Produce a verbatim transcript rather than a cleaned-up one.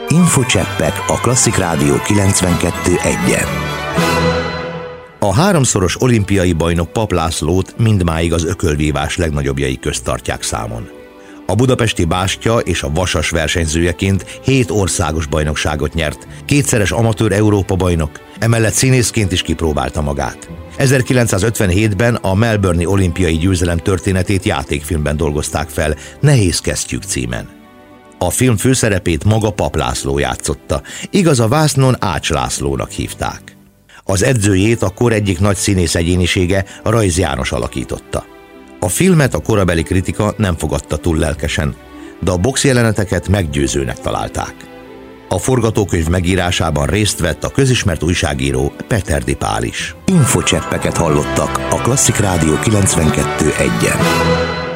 Infocseppek a Klasszik Rádió kilencvenkettő egyen. A háromszoros olimpiai bajnok Papp Lászlót mindmáig az ökölvívás legnagyobbjai közt tartják számon. A budapesti bástya és a vasas versenyzőjeként hét országos bajnokságot nyert, kétszeres amatőr Európa-bajnok, emellett színészként is kipróbálta magát. ezerkilencszázötvenhétben a melbourne-i olimpiai győzelem történetét játékfilmben dolgozták fel, Nehéz kesztyűk címen. A film főszerepét maga Papp László játszotta, igaz, a vásznon Ács Lászlónak hívták. Az edzőjét a kor egyik nagy színész egyénisége, Rajz János alakította. A filmet a korabeli kritika nem fogadta túl lelkesen, de a boxjeleneteket meggyőzőnek találták. A forgatókönyv megírásában részt vett a közismert újságíró Peterdi Pál is. Infocseppeket hallottak a Klasszik Rádió kilencvenkettő egyen.